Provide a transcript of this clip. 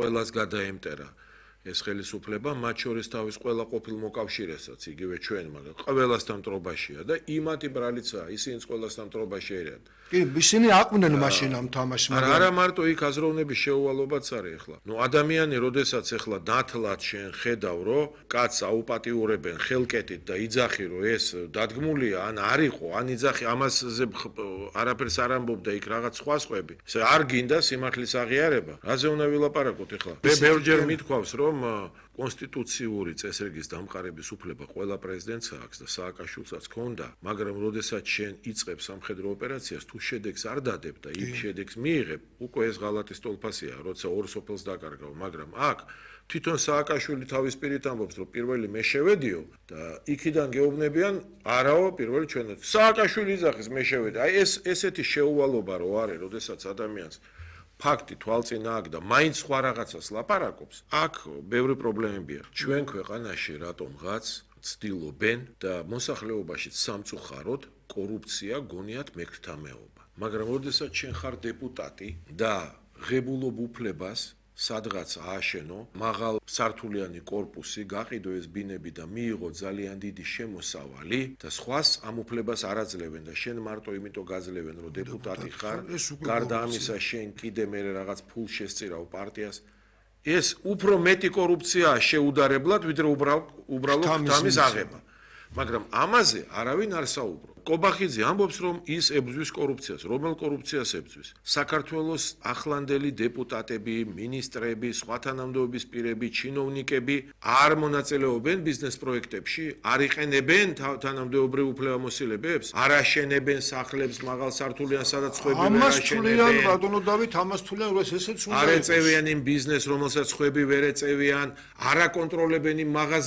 ყველას გადაემტერა ეს ხელისუფლება, მათ შორის თავის ყველა ყოფილ მოკავშირესაც, იგივე ჩვენ, მაგრამ ყველასთან მტრობაშია და იმათი ბრალიცაა, ისინიც ყველასთან მტრობაში არიან. კი, ისინი აყვნენ მაშინ ამ თამაშს, მაგრამ არა მარტო იქ აზროვნების შეუვალობაც არის ახლა. ადამიანი, როდესაც ახლა ნათლად შენ ხედავ, რომ კაცს აუპატიურებენ ხელკეთით და იძახი, რომ ეს დადგმულია, ან არ იყო, ან იძახი, ამაზე არაფერს არ ამბობდა იქ რაღაც სხვა სხვები. ესე არ გინდა სიმართლის აღიარება. რაზე უნდა ვილაპარაკოთ ახლა? ბევრჯერ მithქვავს, რომ კონსტიტუციური წესრიგის დამყარების უფლება ყველა პრეზიდენტს აქვს და სააკაშვილსაც ჰქონდა, მაგრამ როდესაც შენ იწყებ სამხედრო ოპერაციას, თუ შედეგს არ დადებ და იქ შედეგს მიიღებ, უკვე ეს ღალატის ტოლფასია, როცა ორ სოფელს დაკარგავ, მაგრამ აქ თვითონ სააკაშვილი თავის პირით ამბობს, რომ პირველი მე შევედიო და იქიდან გეუბნებიან, არაო, პირველი ჩვენად. სააკაშვილი იძახის მე შევედი. აი ესეთი შეუვალობა რო არის, როდესაც ადამიანს ფაქტი თვალწინ აქვს და მაინც სხვა რაღაცას ლაპარაკობს, აქ ბევრი პრობლემებია. ჩვენ ქვეყანაში რატომღაც ცდილობენ და მოსახლეობაში სამწუხაროდ კორუფცია გონიათ მეკრთამეობა. მაგრამ როდესაც შენ ხარ დეპუტატი და ღებულობ უფლებას სადღაც ააშენო, მაღალ სართულიანი კორპუსი, გაყიდო ეს ბინები და მიიღო ძალიან დიდი შემოსავალი და სხვას ამ უფლებას არ აძლევენ და შენ მარტო იმიტომ გაძლევენ, რომ დეპუტატი ხარ, გარდა ამისა შენ კიდე მე რაღაც ფულს შესწირავ პარტიას. ეს უფრო მეტი კორუფციაა შეუდარებლად, ვიდრე უბრალოდ თამის აღება. მაგრამ ამაზე არავინ არ საუბრობს. კობახიძე ამბობს, რომ ის ებრძვის კორუფციას. რომელ კორუფციას ებრძვის? საქართველოს ახლანდელი დეპუტატები, მინისტრები, სხვა თანამდებობის პირები, ჩინოვნიკები არ მონაწილეობენ ბიზნეს პროექტებში, არ იყენებენ თანამდებობრივ უფლებამოსილებებს, არ აშენებენ სახლებს მაღალ სართულიან, სადაც ხვები ვერ აშენებენ. ბატონო დავით, ამას თვლიან, რომ ესეც უნდა არ ეწევიან იმ ბიზნესს, რომელსაც ხვები ვერ ეწევიან, არ აკონტროლებენ იმ მაღაზიას